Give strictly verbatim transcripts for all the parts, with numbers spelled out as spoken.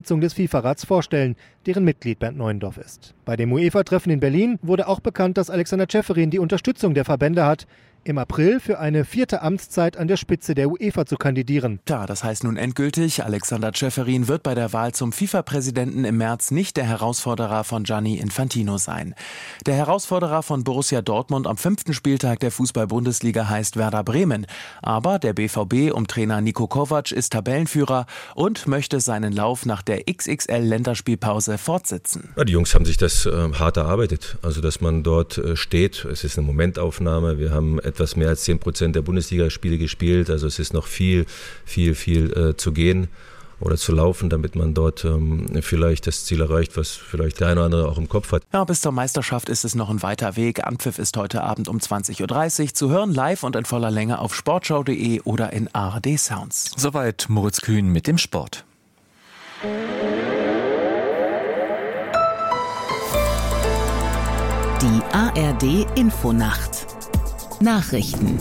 Sitzung des FIFA-Rats vorstellen, deren Mitglied Bernd Neuendorf ist. Bei dem UEFA-Treffen in Berlin wurde auch bekannt, dass Alexander Ceferin die Unterstützung der Verbände hat, im April für eine vierte Amtszeit an der Spitze der UEFA zu kandidieren. Tja, das heißt nun endgültig, Alexander Ceferin wird bei der Wahl zum FIFA-Präsidenten im März nicht der Herausforderer von Gianni Infantino sein. Der Herausforderer von Borussia Dortmund am fünften Spieltag der Fußball-Bundesliga heißt Werder Bremen. Aber der B V B um Trainer Niko Kovac ist Tabellenführer und möchte seinen Lauf nach der X X L-Länderspielpause fortsetzen. Ja, die Jungs haben sich das äh, hart erarbeitet, also dass man dort äh, steht. Es ist eine Momentaufnahme, wir haben etwas mehr als zehn Prozent der Bundesligaspiele gespielt. Also es ist noch viel, viel, viel äh, zu gehen oder zu laufen, damit man dort ähm, vielleicht das Ziel erreicht, was vielleicht der eine oder andere auch im Kopf hat. Ja, bis zur Meisterschaft ist es noch ein weiter Weg. Anpfiff ist heute Abend um zwanzig Uhr dreißig. Zu hören live und in voller Länge auf sportschau punkt de oder in A R D Sounds. Soweit Moritz Kühn mit dem Sport. Die A R D Infonacht. Nachrichten.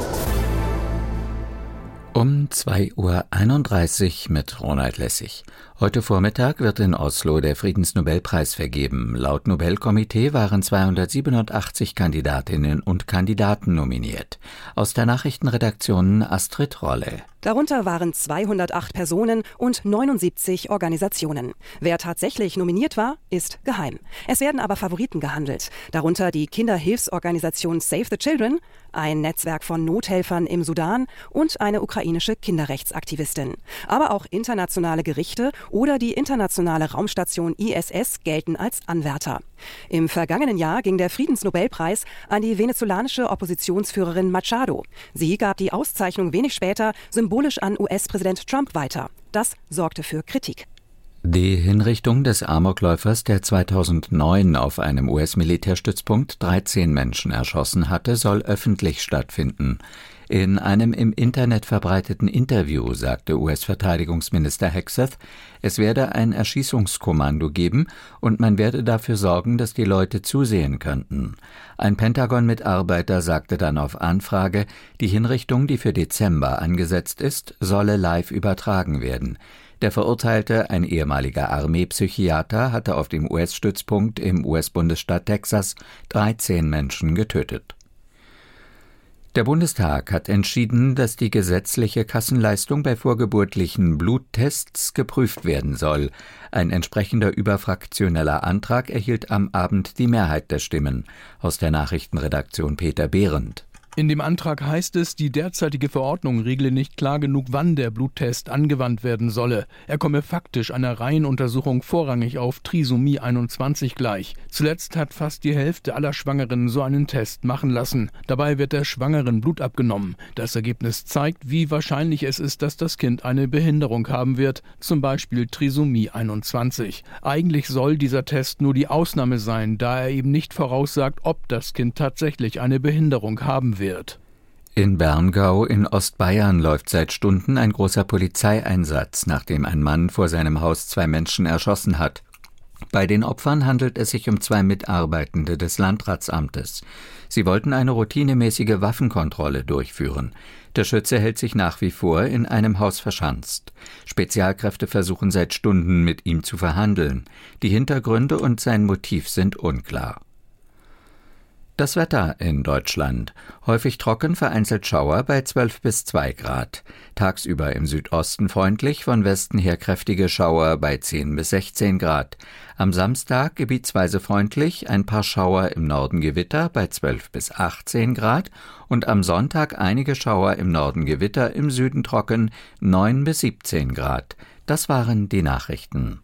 Um zwei Uhr einunddreißig mit Ronald Lessig. Heute Vormittag wird in Oslo der Friedensnobelpreis vergeben. Laut Nobelkomitee waren zweihundertsiebenundachtzig Kandidatinnen und Kandidaten nominiert. Aus der Nachrichtenredaktion Astrid Rolle. Darunter waren zweihundertacht Personen und neunundsiebzig Organisationen. Wer tatsächlich nominiert war, ist geheim. Es werden aber Favoriten gehandelt. Darunter die Kinderhilfsorganisation Save the Children, ein Netzwerk von Nothelfern im Sudan und eine ukrainische Kinderrechtsaktivistin. Aber auch internationale Gerichte oder die internationale Raumstation I S S gelten als Anwärter. Im vergangenen Jahr ging der Friedensnobelpreis an die venezolanische Oppositionsführerin Machado. Sie gab die Auszeichnung wenig später symbolisch an U S-Präsident Trump weiter. Das sorgte für Kritik. Die Hinrichtung des Amokläufers, der zweitausendneun auf einem U S-Militärstützpunkt dreizehn Menschen erschossen hatte, soll öffentlich stattfinden. In einem im Internet verbreiteten Interview sagte U S-Verteidigungsminister Hegseth, es werde ein Erschießungskommando geben und man werde dafür sorgen, dass die Leute zusehen könnten. Ein Pentagon-Mitarbeiter sagte dann auf Anfrage, die Hinrichtung, die für Dezember angesetzt ist, solle live übertragen werden. Der Verurteilte, ein ehemaliger Armeepsychiater, hatte auf dem U S-Stützpunkt im U S-Bundesstaat Texas dreizehn Menschen getötet. Der Bundestag hat entschieden, dass die gesetzliche Kassenleistung bei vorgeburtlichen Bluttests geprüft werden soll. Ein entsprechender überfraktioneller Antrag erhielt am Abend die Mehrheit der Stimmen. Aus der Nachrichtenredaktion Peter Behrendt. In dem Antrag heißt es, die derzeitige Verordnung regle nicht klar genug, wann der Bluttest angewandt werden solle. Er komme faktisch einer Reihenuntersuchung vorrangig auf Trisomie einundzwanzig gleich. Zuletzt hat fast die Hälfte aller Schwangeren so einen Test machen lassen. Dabei wird der Schwangeren Blut abgenommen. Das Ergebnis zeigt, wie wahrscheinlich es ist, dass das Kind eine Behinderung haben wird, zum Beispiel Trisomie einundzwanzig. Eigentlich soll dieser Test nur die Ausnahme sein, da er eben nicht voraussagt, ob das Kind tatsächlich eine Behinderung haben wird. In Berngau in Ostbayern läuft seit Stunden ein großer Polizeieinsatz, nachdem ein Mann vor seinem Haus zwei Menschen erschossen hat. Bei den Opfern handelt es sich um zwei Mitarbeitende des Landratsamtes. Sie wollten eine routinemäßige Waffenkontrolle durchführen. Der Schütze hält sich nach wie vor in einem Haus verschanzt. Spezialkräfte versuchen seit Stunden mit ihm zu verhandeln. Die Hintergründe und sein Motiv sind unklar. Das Wetter in Deutschland. Häufig trocken, vereinzelt Schauer bei zwölf bis zwei Grad. Tagsüber im Südosten freundlich, von Westen her kräftige Schauer bei zehn bis sechzehn Grad. Am Samstag gebietsweise freundlich, ein paar Schauer im Norden Gewitter bei zwölf bis achtzehn Grad und am Sonntag einige Schauer im Norden Gewitter, im Süden trocken, neun bis siebzehn Grad. Das waren die Nachrichten.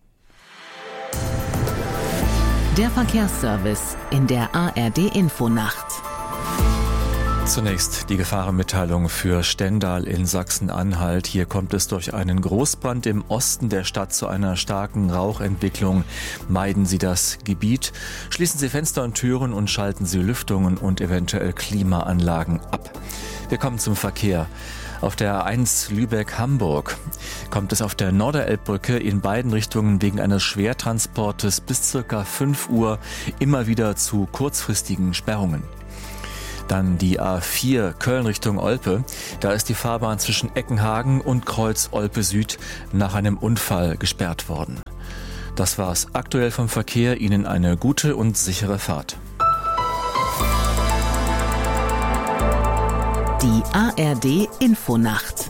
Der Verkehrsservice in der A R D Infonacht. Zunächst die Gefahrenmitteilung für Stendal in Sachsen-Anhalt. Hier kommt es durch einen Großbrand im Osten der Stadt zu einer starken Rauchentwicklung. Meiden Sie das Gebiet, schließen Sie Fenster und Türen und schalten Sie Lüftungen und eventuell Klimaanlagen ab. Wir kommen zum Verkehr. Auf der A eins Lübeck-Hamburg kommt es auf der Norderelbbrücke in beiden Richtungen wegen eines Schwertransportes bis circa fünf Uhr immer wieder zu kurzfristigen Sperrungen. Dann die A vier Köln Richtung Olpe. Da ist die Fahrbahn zwischen Eckenhagen und Kreuz Olpe Süd nach einem Unfall gesperrt worden. Das war's aktuell vom Verkehr. Ihnen eine gute und sichere Fahrt. Die A R D Infonacht.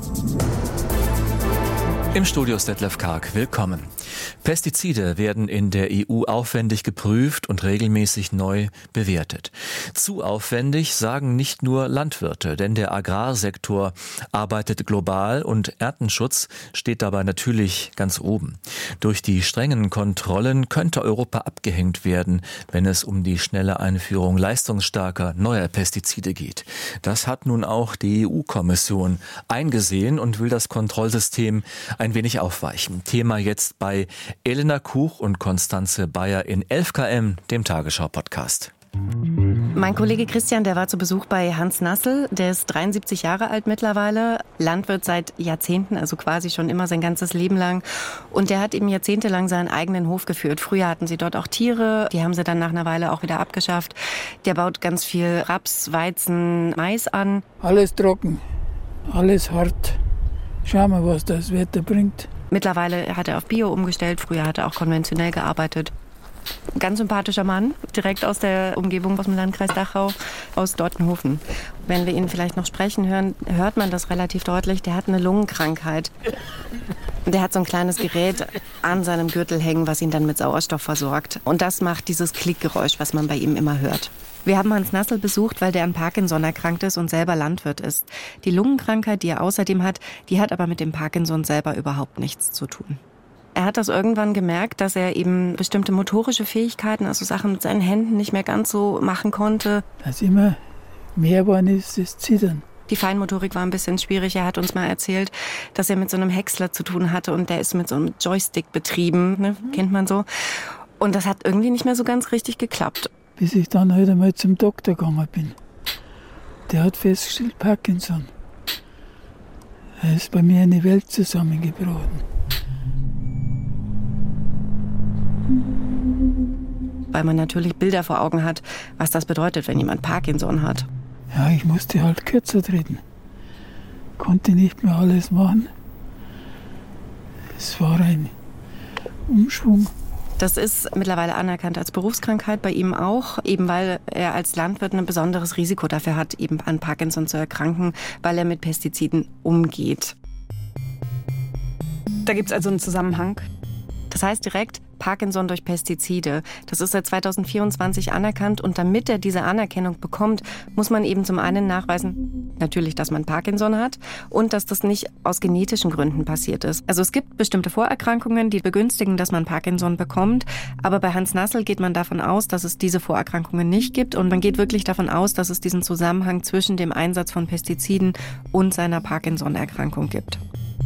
Im Studio ist Detlef Karg. Willkommen. Pestizide werden in der E U aufwendig geprüft und regelmäßig neu bewertet. Zu aufwendig, sagen nicht nur Landwirte, denn der Agrarsektor arbeitet global und Erntenschutz steht dabei natürlich ganz oben. Durch die strengen Kontrollen könnte Europa abgehängt werden, wenn es um die schnelle Einführung leistungsstarker neuer Pestizide geht. Das hat nun auch die E U-Kommission eingesehen und will das Kontrollsystem ein wenig aufweichen. Thema jetzt bei Elena Kuch und Konstanze Bayer in elf Kilometer, dem Tagesschau-Podcast. Mein Kollege Christian, der war zu Besuch bei Hans Nassel, der ist dreiundsiebzig Jahre alt mittlerweile, Landwirt seit Jahrzehnten, also quasi schon immer sein ganzes Leben lang. Und der hat eben jahrzehntelang seinen eigenen Hof geführt. Früher hatten sie dort auch Tiere, die haben sie dann nach einer Weile auch wieder abgeschafft. Der baut ganz viel Raps, Weizen, Mais an. Alles trocken, alles hart. Schauen wir, was das Wetter bringt. Mittlerweile hat er auf Bio umgestellt, früher hat er auch konventionell gearbeitet. Ganz sympathischer Mann, direkt aus der Umgebung aus dem Landkreis Dachau, aus Dortenhofen. Wenn wir ihn vielleicht noch sprechen hören, hört man das relativ deutlich. Der hat eine Lungenkrankheit. Der hat so ein kleines Gerät an seinem Gürtel hängen, was ihn dann mit Sauerstoff versorgt. Und das macht dieses Klickgeräusch, was man bei ihm immer hört. Wir haben Hans Nassel besucht, weil der an Parkinson erkrankt ist und selber Landwirt ist. Die Lungenkrankheit, die er außerdem hat, die hat aber mit dem Parkinson selber überhaupt nichts zu tun. Er hat das irgendwann gemerkt, dass er eben bestimmte motorische Fähigkeiten, also Sachen mit seinen Händen nicht mehr ganz so machen konnte. Was immer mehr geworden ist, das Zittern. Die Feinmotorik war ein bisschen schwierig. Er hat uns mal erzählt, dass er mit so einem Häcksler zu tun hatte und der ist mit so einem Joystick betrieben, ne? Kennt man so. Und das hat irgendwie nicht mehr so ganz richtig geklappt. Bis ich dann halt einmal zum Doktor gegangen bin. Der hat festgestellt, Parkinson. Da ist bei mir eine Welt zusammengebrochen. Weil man natürlich Bilder vor Augen hat, was das bedeutet, wenn jemand Parkinson hat. Ja, ich musste halt kürzer treten. Konnte nicht mehr alles machen. Es war ein Umschwung. Das ist mittlerweile anerkannt als Berufskrankheit, bei ihm auch, eben weil er als Landwirt ein besonderes Risiko dafür hat, eben an Parkinson zu erkranken, weil er mit Pestiziden umgeht. Da gibt es also einen Zusammenhang? Das heißt direkt Parkinson durch Pestizide. Das ist seit zweitausendvierundzwanzig anerkannt und damit er diese Anerkennung bekommt, muss man eben zum einen nachweisen, natürlich, dass man Parkinson hat und dass das nicht aus genetischen Gründen passiert ist. Also es gibt bestimmte Vorerkrankungen, die begünstigen, dass man Parkinson bekommt, aber bei Hans Nassel geht man davon aus, dass es diese Vorerkrankungen nicht gibt und man geht wirklich davon aus, dass es diesen Zusammenhang zwischen dem Einsatz von Pestiziden und seiner Parkinson-Erkrankung gibt.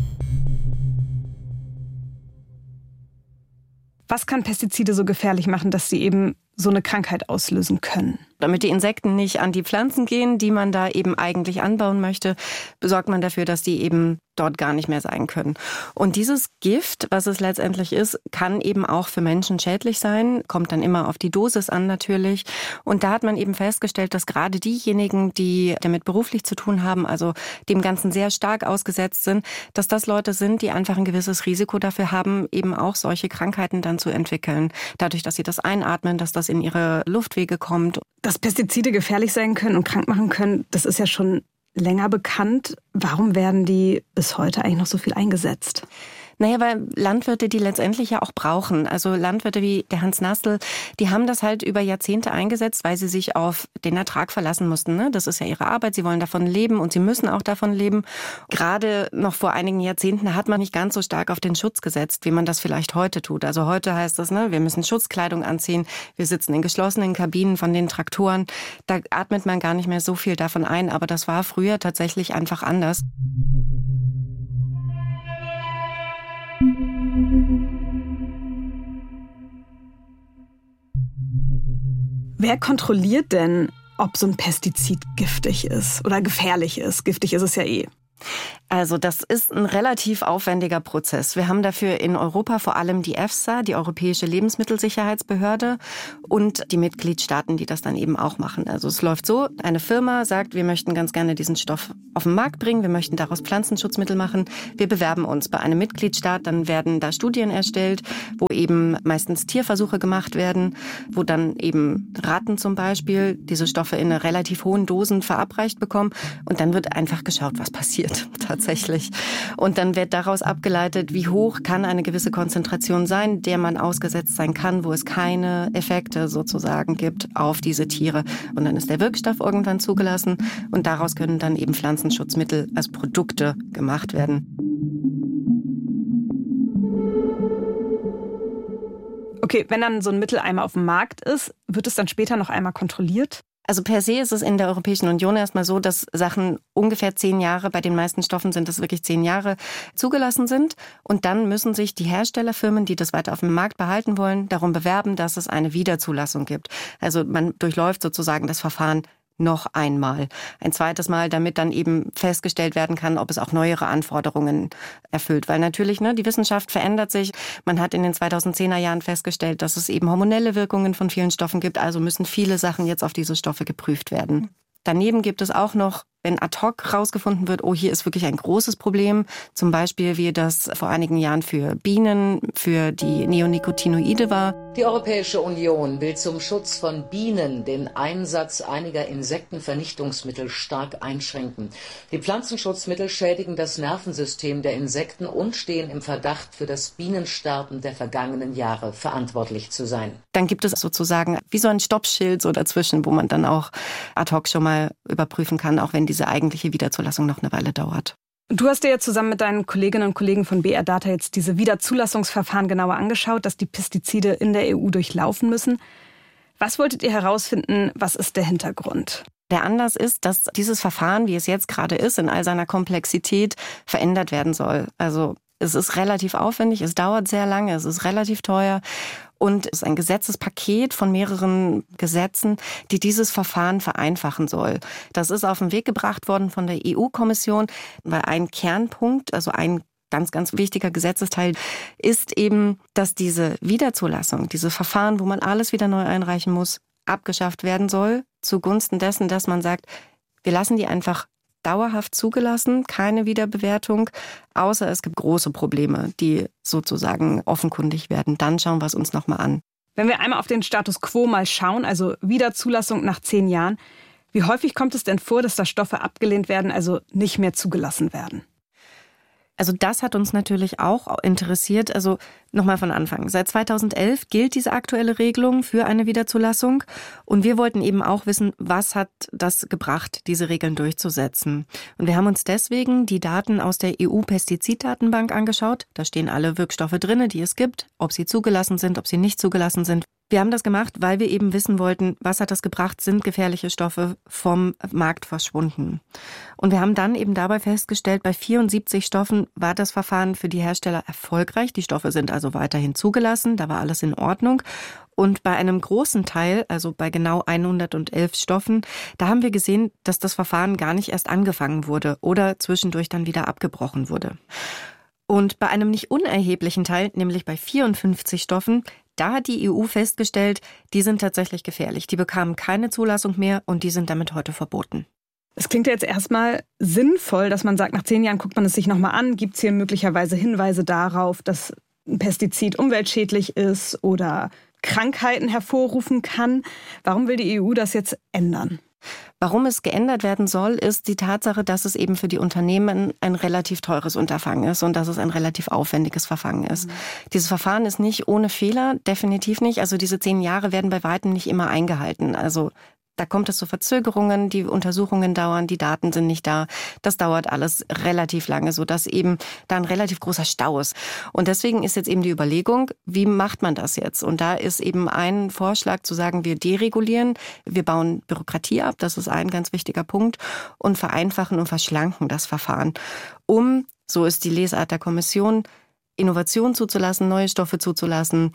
Was kann Pestizide so gefährlich machen, dass sie eben so eine Krankheit auslösen können? Damit die Insekten nicht an die Pflanzen gehen, die man da eben eigentlich anbauen möchte, sorgt man dafür, dass die eben dort gar nicht mehr sein können. Und dieses Gift, was es letztendlich ist, kann eben auch für Menschen schädlich sein, kommt dann immer auf die Dosis an natürlich. Und da hat man eben festgestellt, dass gerade diejenigen, die damit beruflich zu tun haben, also dem Ganzen sehr stark ausgesetzt sind, dass das Leute sind, die einfach ein gewisses Risiko dafür haben, eben auch solche Krankheiten dann zu entwickeln. Dadurch, dass sie das einatmen, dass das in ihre Luftwege kommt. Dass Pestizide gefährlich sein können und krank machen können, das ist ja schon länger bekannt. Warum werden die bis heute eigentlich noch so viel eingesetzt? Naja, weil Landwirte die letztendlich ja auch brauchen. Also Landwirte wie der Hans Nassel, die haben das halt über Jahrzehnte eingesetzt, weil sie sich auf den Ertrag verlassen mussten. Ne? Das ist ja ihre Arbeit, sie wollen davon leben und sie müssen auch davon leben. Gerade noch vor einigen Jahrzehnten hat man nicht ganz so stark auf den Schutz gesetzt, wie man das vielleicht heute tut. Also heute heißt das, ne, wir müssen Schutzkleidung anziehen, wir sitzen in geschlossenen Kabinen von den Traktoren. Da atmet man gar nicht mehr so viel davon ein, aber das war früher tatsächlich einfach anders. Wer kontrolliert denn, ob so ein Pestizid giftig ist oder gefährlich ist? Giftig ist es ja eh. Also das ist ein relativ aufwendiger Prozess. Wir haben dafür in Europa vor allem die EFSA, die Europäische Lebensmittelsicherheitsbehörde, und die Mitgliedstaaten, die das dann eben auch machen. Also es läuft so, eine Firma sagt, wir möchten ganz gerne diesen Stoff auf den Markt bringen, wir möchten daraus Pflanzenschutzmittel machen. Wir bewerben uns bei einem Mitgliedstaat, dann werden da Studien erstellt, wo eben meistens Tierversuche gemacht werden, wo dann eben Ratten zum Beispiel diese Stoffe in relativ hohen Dosen verabreicht bekommen, und dann wird einfach geschaut, was passiert tatsächlich. Und dann wird daraus abgeleitet, wie hoch kann eine gewisse Konzentration sein, der man ausgesetzt sein kann, wo es keine Effekte sozusagen gibt auf diese Tiere. Und dann ist der Wirkstoff irgendwann zugelassen und daraus können dann eben Pflanzenschutzmittel als Produkte gemacht werden. Okay, wenn dann so ein Mittel einmal auf dem Markt ist, wird es dann später noch einmal kontrolliert? Also per se ist es in der Europäischen Union erstmal so, dass Sachen ungefähr zehn Jahre, bei den meisten Stoffen sind es wirklich zehn Jahre, zugelassen sind. Und dann müssen sich die Herstellerfirmen, die das weiter auf dem Markt behalten wollen, darum bewerben, dass es eine Wiederzulassung gibt. Also man durchläuft sozusagen das Verfahren noch einmal. Ein zweites Mal, damit dann eben festgestellt werden kann, ob es auch neuere Anforderungen erfüllt. Weil natürlich, ne, die Wissenschaft verändert sich. Man hat in den zweitausendzehner Jahren festgestellt, dass es eben hormonelle Wirkungen von vielen Stoffen gibt. Also müssen viele Sachen jetzt auf diese Stoffe geprüft werden. Daneben gibt es auch noch, wenn ad hoc rausgefunden wird, oh, hier ist wirklich ein großes Problem, zum Beispiel wie das vor einigen Jahren für Bienen, für die Neonicotinoide war. Die Europäische Union will zum Schutz von Bienen den Einsatz einiger Insektenvernichtungsmittel stark einschränken. Die Pflanzenschutzmittel schädigen das Nervensystem der Insekten und stehen im Verdacht, für das Bienensterben der vergangenen Jahre verantwortlich zu sein. Dann gibt es sozusagen wie so ein Stoppschild so dazwischen, wo man dann auch ad hoc schon mal überprüfen kann, auch wenn diese eigentliche Wiederzulassung noch eine Weile dauert. Du hast dir ja zusammen mit deinen Kolleginnen und Kollegen von B R Data jetzt diese Wiederzulassungsverfahren genauer angeschaut, dass die Pestizide in der E U durchlaufen müssen. Was wolltet ihr herausfinden? Was ist der Hintergrund? Der Anlass ist, dass dieses Verfahren, wie es jetzt gerade ist, in all seiner Komplexität verändert werden soll. Also es ist relativ aufwendig, es dauert sehr lange, es ist relativ teuer. Und es ist ein Gesetzespaket von mehreren Gesetzen, die dieses Verfahren vereinfachen soll. Das ist auf den Weg gebracht worden von der E U-Kommission, weil ein Kernpunkt, also ein ganz, ganz wichtiger Gesetzesteil ist eben, dass diese Wiederzulassung, dieses Verfahren, wo man alles wieder neu einreichen muss, abgeschafft werden soll, zugunsten dessen, dass man sagt, wir lassen die einfach dauerhaft zugelassen, keine Wiederbewertung, außer es gibt große Probleme, die sozusagen offenkundig werden. Dann schauen wir es uns nochmal an. Wenn wir einmal auf den Status quo mal schauen, also Wiederzulassung nach zehn Jahren, wie häufig kommt es denn vor, dass da Stoffe abgelehnt werden, also nicht mehr zugelassen werden? Also das hat uns natürlich auch interessiert. Also nochmal von Anfang. Seit zweitausendelf gilt diese aktuelle Regelung für eine Wiederzulassung. Und wir wollten eben auch wissen, was hat das gebracht, diese Regeln durchzusetzen. Und wir haben uns deswegen die Daten aus der E U-Pestiziddatenbank angeschaut. Da stehen alle Wirkstoffe drin, die es gibt, ob sie zugelassen sind, ob sie nicht zugelassen sind. Wir haben das gemacht, weil wir eben wissen wollten, was hat das gebracht, sind gefährliche Stoffe vom Markt verschwunden. Und wir haben dann eben dabei festgestellt, bei vierundsiebzig Stoffen war das Verfahren für die Hersteller erfolgreich. Die Stoffe sind also weiterhin zugelassen, da war alles in Ordnung. Und bei einem großen Teil, also bei genau hundertelf Stoffen, da haben wir gesehen, dass das Verfahren gar nicht erst angefangen wurde oder zwischendurch dann wieder abgebrochen wurde. Und bei einem nicht unerheblichen Teil, nämlich bei vierundfünfzig Stoffen, da hat die E U festgestellt, die sind tatsächlich gefährlich. Die bekamen keine Zulassung mehr und die sind damit heute verboten. Es klingt ja jetzt erstmal sinnvoll, dass man sagt, nach zehn Jahren guckt man es sich nochmal an. Gibt es hier möglicherweise Hinweise darauf, dass ein Pestizid umweltschädlich ist oder Krankheiten hervorrufen kann? Warum will die E U das jetzt ändern? Warum es geändert werden soll, ist die Tatsache, dass es eben für die Unternehmen ein relativ teures Unterfangen ist und dass es ein relativ aufwendiges Verfahren ist. Mhm. Dieses Verfahren ist nicht ohne Fehler, definitiv nicht. Also diese zehn Jahre werden bei weitem nicht immer eingehalten. Also da kommt es zu Verzögerungen, die Untersuchungen dauern, die Daten sind nicht da. Das dauert alles relativ lange, sodass eben da ein relativ großer Stau ist. Und deswegen ist jetzt eben die Überlegung, wie macht man das jetzt? Und da ist eben ein Vorschlag zu sagen, wir deregulieren, wir bauen Bürokratie ab, das ist ein ganz wichtiger Punkt, und vereinfachen und verschlanken das Verfahren, um, so ist die Lesart der Kommission, Innovation zuzulassen, neue Stoffe zuzulassen,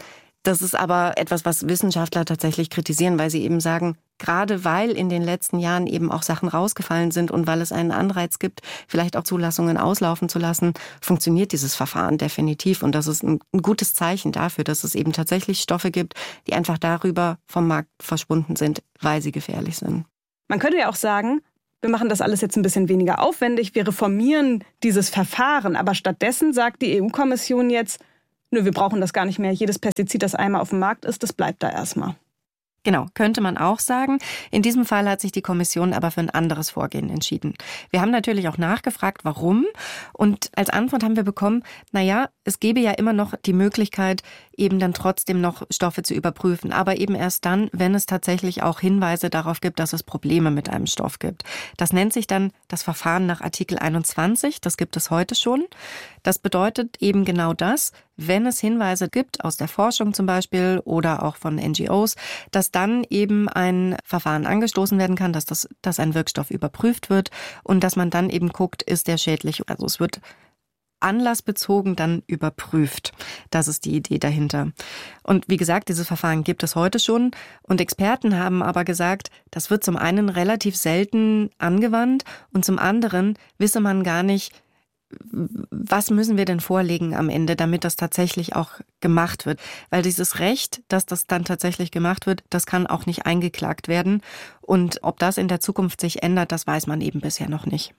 Das ist aber etwas, was Wissenschaftler tatsächlich kritisieren, weil sie eben sagen, gerade weil in den letzten Jahren eben auch Sachen rausgefallen sind und weil es einen Anreiz gibt, vielleicht auch Zulassungen auslaufen zu lassen, funktioniert dieses Verfahren definitiv. Und das ist ein, ein gutes Zeichen dafür, dass es eben tatsächlich Stoffe gibt, die einfach darüber vom Markt verschwunden sind, weil sie gefährlich sind. Man könnte ja auch sagen, wir machen das alles jetzt ein bisschen weniger aufwendig, wir reformieren dieses Verfahren, aber stattdessen sagt die E U-Kommission jetzt, nö, wir brauchen das gar nicht mehr. Jedes Pestizid, das einmal auf dem Markt ist, das bleibt da erstmal. Genau, könnte man auch sagen. In diesem Fall hat sich die Kommission aber für ein anderes Vorgehen entschieden. Wir haben natürlich auch nachgefragt, warum. Und als Antwort haben wir bekommen, naja, es gäbe ja immer noch die Möglichkeit, eben dann trotzdem noch Stoffe zu überprüfen. Aber eben erst dann, wenn es tatsächlich auch Hinweise darauf gibt, dass es Probleme mit einem Stoff gibt. Das nennt sich dann das Verfahren nach Artikel einundzwanzig. Das gibt es heute schon. Das bedeutet eben genau das, wenn es Hinweise gibt, aus der Forschung zum Beispiel oder auch von N G Os, dass dann eben ein Verfahren angestoßen werden kann, dass, das, dass ein Wirkstoff überprüft wird und dass man dann eben guckt, ist der schädlich. Also es wird anlassbezogen dann überprüft. Das ist die Idee dahinter. Und wie gesagt, dieses Verfahren gibt es heute schon. Und Experten haben aber gesagt, das wird zum einen relativ selten angewandt und zum anderen wisse man gar nicht, was müssen wir denn vorlegen am Ende, damit das tatsächlich auch gemacht wird? Weil dieses Recht, dass das dann tatsächlich gemacht wird, das kann auch nicht eingeklagt werden. Und ob das in der Zukunft sich ändert, das weiß man eben bisher noch nicht.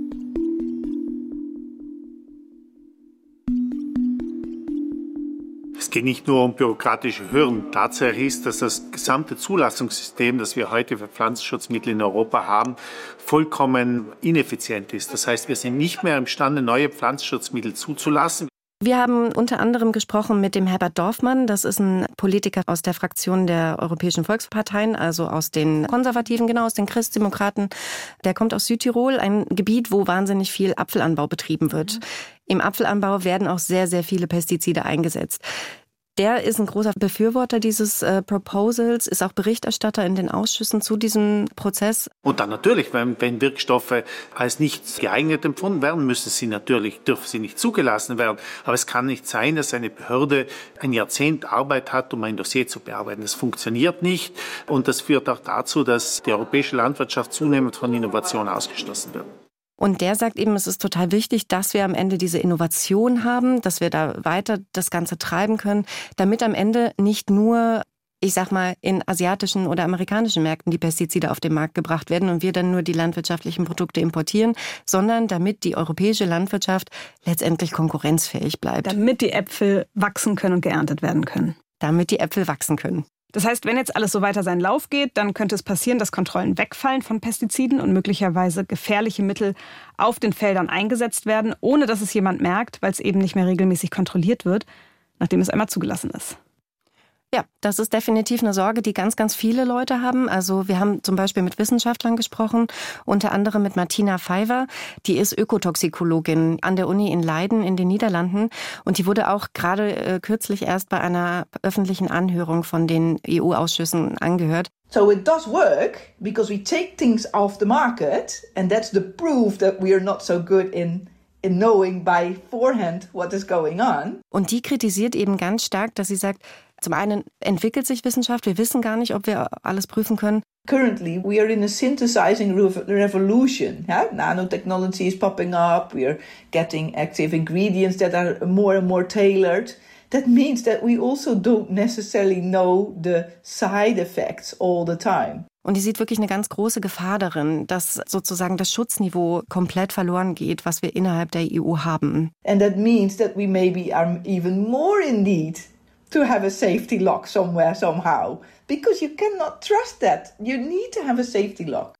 Es geht nicht nur um bürokratische Hürden. Tatsache ist, dass das gesamte Zulassungssystem, das wir heute für Pflanzenschutzmittel in Europa haben, vollkommen ineffizient ist. Das heißt, wir sind nicht mehr imstande, neue Pflanzenschutzmittel zuzulassen. Wir haben unter anderem gesprochen mit dem Herbert Dorfmann. Das ist ein Politiker aus der Fraktion der Europäischen Volksparteien, also aus den Konservativen, genau, aus den Christdemokraten. Der kommt aus Südtirol, ein Gebiet, wo wahnsinnig viel Apfelanbau betrieben wird. Mhm. Im Apfelanbau werden auch sehr, sehr viele Pestizide eingesetzt. Der ist ein großer Befürworter dieses äh, Proposals, ist auch Berichterstatter in den Ausschüssen zu diesem Prozess. Und dann natürlich, wenn, wenn Wirkstoffe als nicht geeignet empfunden werden, müssen sie natürlich, dürfen sie nicht zugelassen werden. Aber es kann nicht sein, dass eine Behörde ein Jahrzehnt Arbeit hat, um ein Dossier zu bearbeiten. Das funktioniert nicht und das führt auch dazu, dass die europäische Landwirtschaft zunehmend von Innovation ausgeschlossen wird. Und der sagt eben, es ist total wichtig, dass wir am Ende diese Innovation haben, dass wir da weiter das Ganze treiben können, damit am Ende nicht nur, ich sag mal, in asiatischen oder amerikanischen Märkten die Pestizide auf den Markt gebracht werden und wir dann nur die landwirtschaftlichen Produkte importieren, sondern damit die europäische Landwirtschaft letztendlich konkurrenzfähig bleibt. Damit die Äpfel wachsen können und geerntet werden können. Damit die Äpfel wachsen können. Das heißt, wenn jetzt alles so weiter seinen Lauf geht, dann könnte es passieren, dass Kontrollen wegfallen von Pestiziden und möglicherweise gefährliche Mittel auf den Feldern eingesetzt werden, ohne dass es jemand merkt, weil es eben nicht mehr regelmäßig kontrolliert wird, nachdem es einmal zugelassen ist. Ja, das ist definitiv eine Sorge, die ganz, ganz viele Leute haben. Also wir haben zum Beispiel mit Wissenschaftlern gesprochen, unter anderem mit Martina Pfeiffer. Die ist Ökotoxikologin an der Uni in Leiden in den Niederlanden. Und die wurde auch gerade äh, kürzlich erst bei einer öffentlichen Anhörung von den E U-Ausschüssen angehört. So it does work because we take things off the market and that's the proof that we are not so good in in knowing beforehand what is going on. Und die kritisiert eben ganz stark, dass sie sagt, zum einen entwickelt sich Wissenschaft, wir wissen gar nicht, ob wir alles prüfen können. Currently we are in a synthesizing revolution. Yeah? Nanotechnology is popping up, we are getting active ingredients that are more and more tailored. That means that we also don't necessarily know the side effects all the time. Und die sieht wirklich eine ganz große Gefahr darin, dass sozusagen das Schutzniveau komplett verloren geht, was wir innerhalb der E U haben. And that means that we maybe are even more in need to have a safety lock somewhere, somehow. Because you cannot trust that. You need to have a safety lock.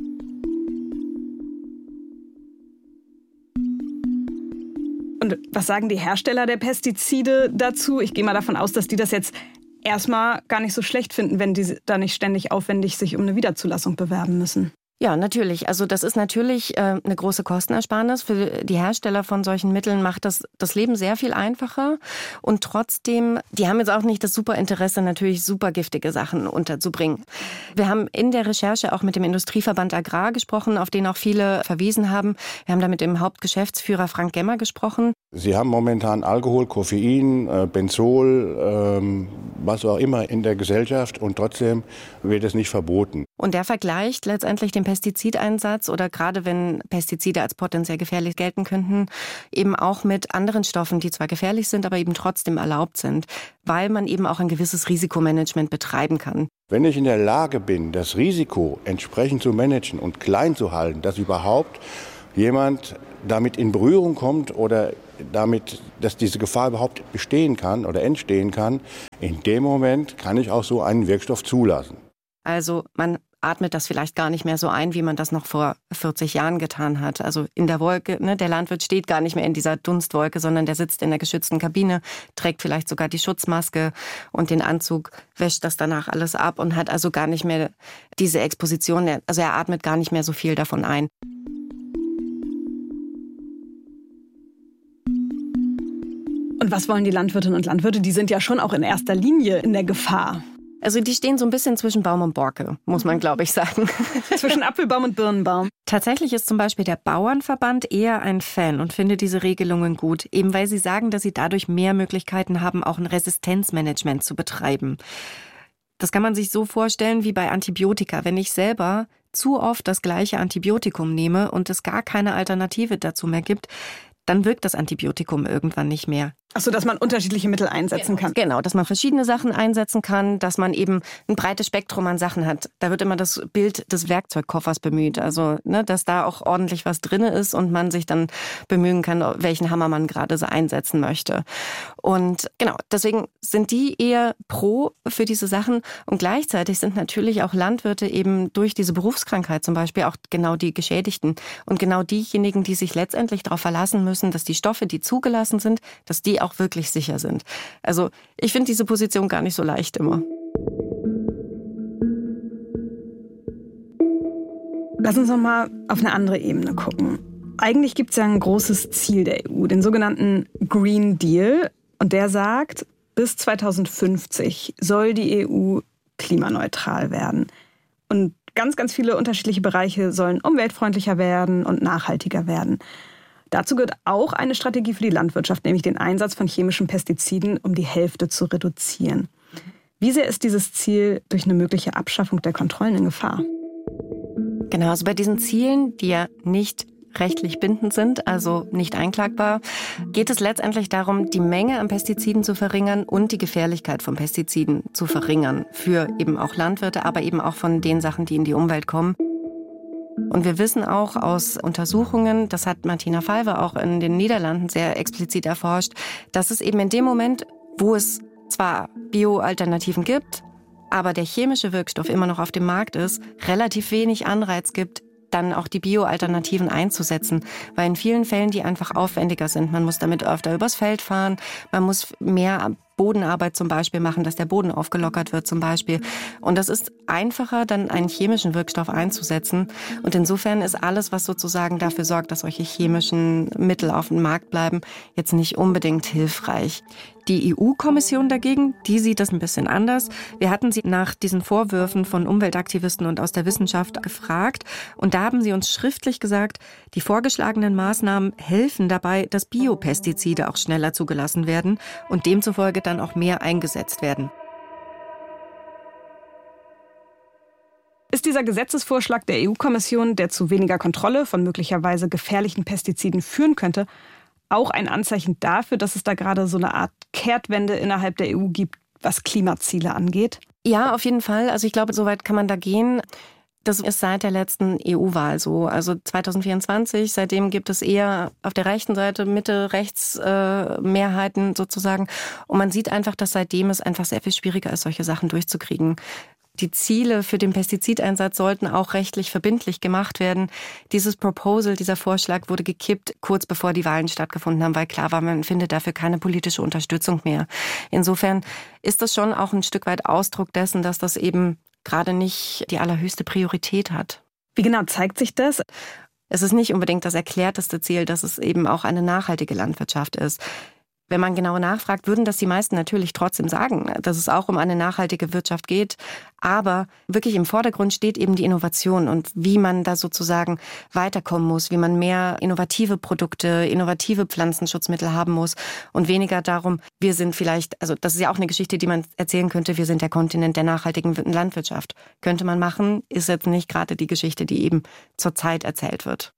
Und was sagen die Hersteller der Pestizide dazu? Ich gehe mal davon aus, dass die das jetzt erstmal gar nicht so schlecht finden, wenn die da nicht ständig aufwendig sich um eine Wiederzulassung bewerben müssen. Ja, natürlich. Also das ist natürlich äh, eine große Kostenersparnis. Für die Hersteller von solchen Mitteln macht das das Leben sehr viel einfacher. Und trotzdem, die haben jetzt auch nicht das super Interesse, natürlich super giftige Sachen unterzubringen. Wir haben in der Recherche auch mit dem Industrieverband Agrar gesprochen, auf den auch viele verwiesen haben. Wir haben da mit dem Hauptgeschäftsführer Frank Gemmer gesprochen. Sie haben momentan Alkohol, Koffein, äh, Benzol, ähm, was auch immer in der Gesellschaft und trotzdem wird es nicht verboten. Und der vergleicht letztendlich den Pestizideinsatz oder gerade wenn Pestizide als potenziell gefährlich gelten könnten, eben auch mit anderen Stoffen, die zwar gefährlich sind, aber eben trotzdem erlaubt sind, weil man eben auch ein gewisses Risikomanagement betreiben kann. Wenn ich in der Lage bin, das Risiko entsprechend zu managen und klein zu halten, dass überhaupt jemand damit in Berührung kommt oder damit, dass diese Gefahr überhaupt bestehen kann oder entstehen kann, in dem Moment kann ich auch so einen Wirkstoff zulassen. Also man atmet das vielleicht gar nicht mehr so ein, wie man das noch vor vierzig Jahren getan hat. Also in der Wolke, ne, der Landwirt steht gar nicht mehr in dieser Dunstwolke, sondern der sitzt in der geschützten Kabine, trägt vielleicht sogar die Schutzmaske und den Anzug, wäscht das danach alles ab und hat also gar nicht mehr diese Exposition, also er atmet gar nicht mehr so viel davon ein. Und was wollen die Landwirtinnen und Landwirte? Die sind ja schon auch in erster Linie in der Gefahr. Also die stehen so ein bisschen zwischen Baum und Borke, muss man, glaube ich, sagen. Zwischen Apfelbaum und Birnenbaum. Tatsächlich ist zum Beispiel der Bauernverband eher ein Fan und findet diese Regelungen gut, eben weil sie sagen, dass sie dadurch mehr Möglichkeiten haben, auch ein Resistenzmanagement zu betreiben. Das kann man sich so vorstellen wie bei Antibiotika. Wenn ich selber zu oft das gleiche Antibiotikum nehme und es gar keine Alternative dazu mehr gibt, dann wirkt das Antibiotikum irgendwann nicht mehr. Ach so, dass man unterschiedliche Mittel einsetzen kann. Genau, dass man verschiedene Sachen einsetzen kann, dass man eben ein breites Spektrum an Sachen hat. Da wird immer das Bild des Werkzeugkoffers bemüht. Also, ne, dass da auch ordentlich was drin ist und man sich dann bemühen kann, welchen Hammer man gerade so einsetzen möchte. Und genau, deswegen sind die eher pro für diese Sachen. Und gleichzeitig sind natürlich auch Landwirte eben durch diese Berufskrankheit zum Beispiel auch genau die Geschädigten. Und genau diejenigen, die sich letztendlich darauf verlassen müssen, dass die Stoffe, die zugelassen sind, dass die auch wirklich sicher sind. Also ich finde diese Position gar nicht so leicht immer. Lass uns noch mal auf eine andere Ebene gucken. Eigentlich gibt es ja ein großes Ziel der E U, den sogenannten Green Deal. Und der sagt, bis zweitausendfünfzig soll die E U klimaneutral werden. Und ganz, ganz viele unterschiedliche Bereiche sollen umweltfreundlicher werden und nachhaltiger werden. Dazu gehört auch eine Strategie für die Landwirtschaft, nämlich den Einsatz von chemischen Pestiziden um die Hälfte zu reduzieren. Wie sehr ist dieses Ziel durch eine mögliche Abschaffung der Kontrollen in Gefahr? Genau, also bei diesen Zielen, die ja nicht rechtlich bindend sind, also nicht einklagbar, geht es letztendlich darum, die Menge an Pestiziden zu verringern und die Gefährlichkeit von Pestiziden zu verringern. Für eben auch Landwirte, aber eben auch von den Sachen, die in die Umwelt kommen. Und wir wissen auch aus Untersuchungen, das hat Martina Falve auch in den Niederlanden sehr explizit erforscht, dass es eben in dem Moment, wo es zwar Bio-Alternativen gibt, aber der chemische Wirkstoff immer noch auf dem Markt ist, relativ wenig Anreiz gibt, dann auch die Bio-Alternativen einzusetzen, weil in vielen Fällen die einfach aufwendiger sind. Man muss damit öfter übers Feld fahren, man muss mehr Bodenarbeit zum Beispiel machen, dass der Boden aufgelockert wird zum Beispiel. Und das ist einfacher, dann einen chemischen Wirkstoff einzusetzen. Und insofern ist alles, was sozusagen dafür sorgt, dass solche chemischen Mittel auf dem Markt bleiben, jetzt nicht unbedingt hilfreich. Die E U-Kommission dagegen, die sieht das ein bisschen anders. Wir hatten sie nach diesen Vorwürfen von Umweltaktivisten und aus der Wissenschaft gefragt. Und da haben sie uns schriftlich gesagt, die vorgeschlagenen Maßnahmen helfen dabei, dass Biopestizide auch schneller zugelassen werden und demzufolge dann auch mehr eingesetzt werden. Ist dieser Gesetzesvorschlag der E U-Kommission, der zu weniger Kontrolle von möglicherweise gefährlichen Pestiziden führen könnte, auch ein Anzeichen dafür, dass es da gerade so eine Art Kehrtwende innerhalb der E U gibt, was Klimaziele angeht? Ja, auf jeden Fall. Also ich glaube, so weit kann man da gehen. Das ist seit der letzten E U-Wahl so. Also zwanzig vierundzwanzig, seitdem gibt es eher auf der rechten Seite Mitte-Rechts-Mehrheiten äh, sozusagen. Und man sieht einfach, dass seitdem es einfach sehr viel schwieriger ist, solche Sachen durchzukriegen. Die Ziele für den Pestizideinsatz sollten auch rechtlich verbindlich gemacht werden. Dieses Proposal, dieser Vorschlag wurde gekippt, kurz bevor die Wahlen stattgefunden haben, weil klar war, man findet dafür keine politische Unterstützung mehr. Insofern ist das schon auch ein Stück weit Ausdruck dessen, dass das eben gerade nicht die allerhöchste Priorität hat. Wie genau zeigt sich das? Es ist nicht unbedingt das erklärteste Ziel, dass es eben auch eine nachhaltige Landwirtschaft ist. Wenn man genau nachfragt, würden das die meisten natürlich trotzdem sagen, dass es auch um eine nachhaltige Wirtschaft geht. Aber wirklich im Vordergrund steht eben die Innovation und wie man da sozusagen weiterkommen muss, wie man mehr innovative Produkte, innovative Pflanzenschutzmittel haben muss und weniger darum, wir sind vielleicht, also das ist ja auch eine Geschichte, die man erzählen könnte, wir sind der Kontinent der nachhaltigen Landwirtschaft. Könnte man machen, ist jetzt nicht gerade die Geschichte, die eben zurzeit erzählt wird.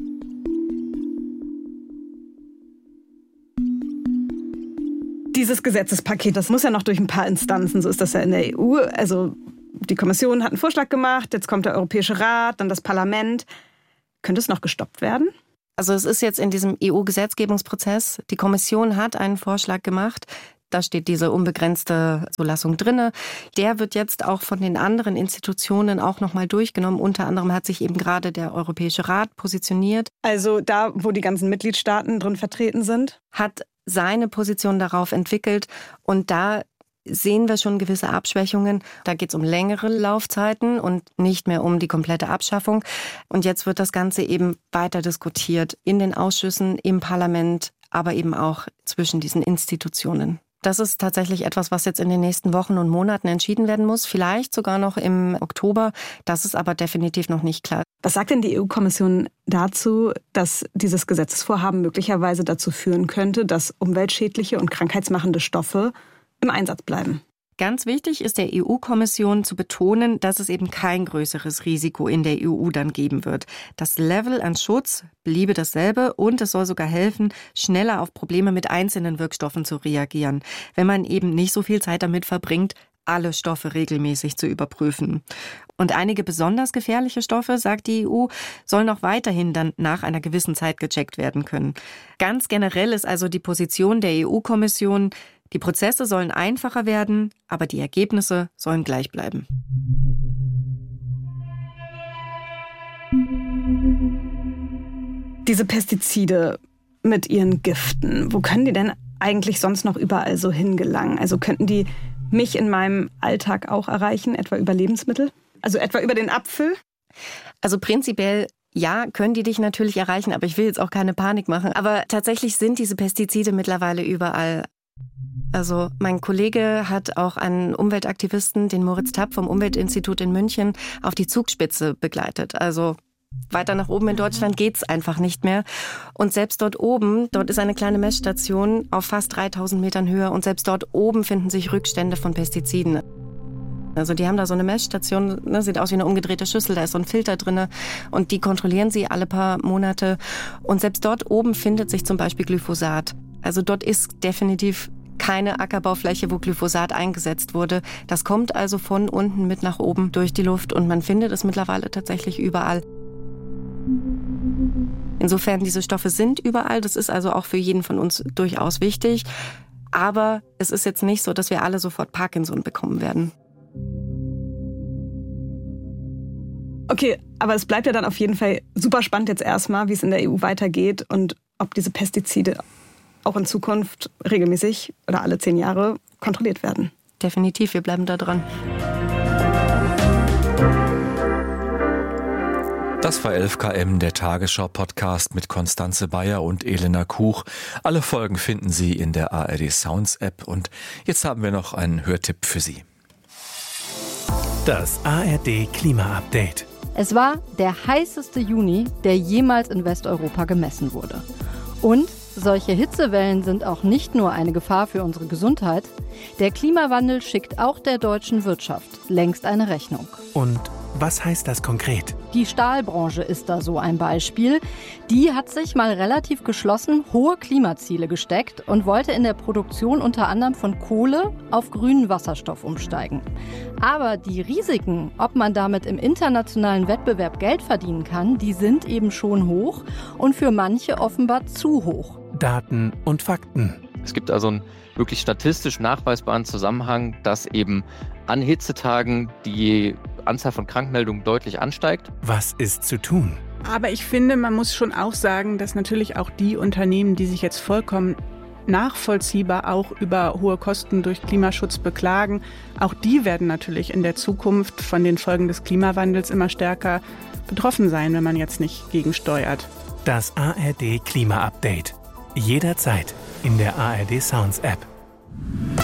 Dieses Gesetzespaket, das muss ja noch durch ein paar Instanzen, so ist das ja in der E U. Also die Kommission hat einen Vorschlag gemacht, jetzt kommt der Europäische Rat, dann das Parlament. Könnte es noch gestoppt werden? Also es ist jetzt in diesem E U-Gesetzgebungsprozess. Die Kommission hat einen Vorschlag gemacht. Da steht diese unbegrenzte Zulassung drin. Der wird jetzt auch von den anderen Institutionen auch nochmal durchgenommen. Unter anderem hat sich eben gerade der Europäische Rat positioniert. Also da, wo die ganzen Mitgliedstaaten drin vertreten sind? Hat seine Position darauf entwickelt und da sehen wir schon gewisse Abschwächungen. Da geht es um längere Laufzeiten und nicht mehr um die komplette Abschaffung. Und jetzt wird das Ganze eben weiter diskutiert in den Ausschüssen, im Parlament, aber eben auch zwischen diesen Institutionen. Das ist tatsächlich etwas, was jetzt in den nächsten Wochen und Monaten entschieden werden muss. Vielleicht sogar noch im Oktober. Das ist aber definitiv noch nicht klar. Was sagt denn die E U-Kommission dazu, dass dieses Gesetzesvorhaben möglicherweise dazu führen könnte, dass umweltschädliche und krankheitsmachende Stoffe im Einsatz bleiben? Ganz wichtig ist der E U-Kommission zu betonen, dass es eben kein größeres Risiko in der E U dann geben wird. Das Level an Schutz bliebe dasselbe und es soll sogar helfen, schneller auf Probleme mit einzelnen Wirkstoffen zu reagieren, wenn man eben nicht so viel Zeit damit verbringt, alle Stoffe regelmäßig zu überprüfen. Und einige besonders gefährliche Stoffe, sagt die E U, sollen auch weiterhin dann nach einer gewissen Zeit gecheckt werden können. Ganz generell ist also die Position der E U-Kommission, die Prozesse sollen einfacher werden, aber die Ergebnisse sollen gleich bleiben. Diese Pestizide mit ihren Giften, wo können die denn eigentlich sonst noch überall so hingelangen? Also könnten die mich in meinem Alltag auch erreichen, etwa über Lebensmittel? Also etwa über den Apfel? Also prinzipiell ja, können die dich natürlich erreichen, aber ich will jetzt auch keine Panik machen. Aber tatsächlich sind diese Pestizide mittlerweile überall. Also mein Kollege hat auch einen Umweltaktivisten, den Moritz Tapp vom Umweltinstitut in München, auf die Zugspitze begleitet. Also weiter nach oben in Deutschland geht's einfach nicht mehr. Und selbst dort oben, dort ist eine kleine Messstation auf fast dreitausend Metern Höhe und selbst dort oben finden sich Rückstände von Pestiziden. Also die haben da so eine Messstation, ne, sieht aus wie eine umgedrehte Schüssel, da ist so ein Filter drin und die kontrollieren sie alle paar Monate. Und selbst dort oben findet sich zum Beispiel Glyphosat. Also dort ist definitiv keine Ackerbaufläche, wo Glyphosat eingesetzt wurde. Das kommt also von unten mit nach oben durch die Luft und man findet es mittlerweile tatsächlich überall. Insofern, diese Stoffe sind überall. Das ist also auch für jeden von uns durchaus wichtig. Aber es ist jetzt nicht so, dass wir alle sofort Parkinson bekommen werden. Okay, aber es bleibt ja dann auf jeden Fall super spannend jetzt erstmal, wie es in der E U weitergeht und ob diese Pestizide auch in Zukunft regelmäßig oder alle zehn Jahre kontrolliert werden. Definitiv, wir bleiben da dran. Das war elf Kilometer, der Tagesschau-Podcast mit Konstanze Bayer und Elena Kuch. Alle Folgen finden Sie in der A R D Sounds App. Und jetzt haben wir noch einen Hörtipp für Sie. Das A R D Klima-Update. Es war der heißeste Juni, der jemals in Westeuropa gemessen wurde. Und solche Hitzewellen sind auch nicht nur eine Gefahr für unsere Gesundheit. Der Klimawandel schickt auch der deutschen Wirtschaft längst eine Rechnung. Und was heißt das konkret? Die Stahlbranche ist da so ein Beispiel. Die hat sich mal relativ geschlossen hohe Klimaziele gesteckt und wollte in der Produktion unter anderem von Kohle auf grünen Wasserstoff umsteigen. Aber die Risiken, ob man damit im internationalen Wettbewerb Geld verdienen kann, die sind eben schon hoch und für manche offenbar zu hoch. Daten und Fakten. Es gibt also einen wirklich statistisch nachweisbaren Zusammenhang, dass eben an Hitzetagen die Anzahl von Krankmeldungen deutlich ansteigt. Was ist zu tun? Aber ich finde, man muss schon auch sagen, dass natürlich auch die Unternehmen, die sich jetzt vollkommen nachvollziehbar auch über hohe Kosten durch Klimaschutz beklagen, auch die werden natürlich in der Zukunft von den Folgen des Klimawandels immer stärker betroffen sein, wenn man jetzt nicht gegensteuert. Das A R D Klima-Update. Jederzeit in der A R D Sounds App.